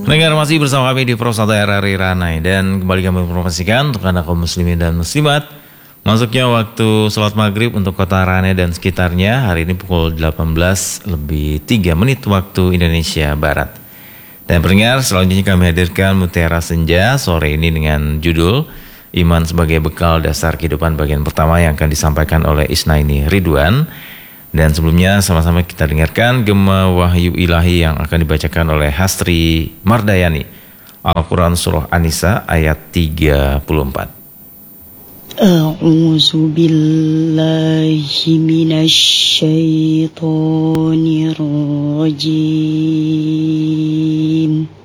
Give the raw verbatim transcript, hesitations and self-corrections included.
Pendengar masih bersama kami di Pro satu R R I Ranai. Dan kembali kami informasikan untuk anda kaum muslimin dan muslimat, masuknya waktu sholat maghrib untuk kota Ranai dan sekitarnya hari ini pukul delapan belas lebih tiga menit waktu Indonesia Barat. Dan pendengar, selanjutnya kami hadirkan Mutiara Senja sore ini dengan judul Iman sebagai bekal dasar kehidupan bagian pertama yang akan disampaikan oleh Isnaini Ridwan. Dan sebelumnya sama-sama kita dengarkan Gema Wahyu Ilahi yang akan dibacakan oleh Hastri Mardayani. Al-Quran Surah An-Nisa ayat tiga puluh empat. A'udzu billahi minasy syaithanir rajim.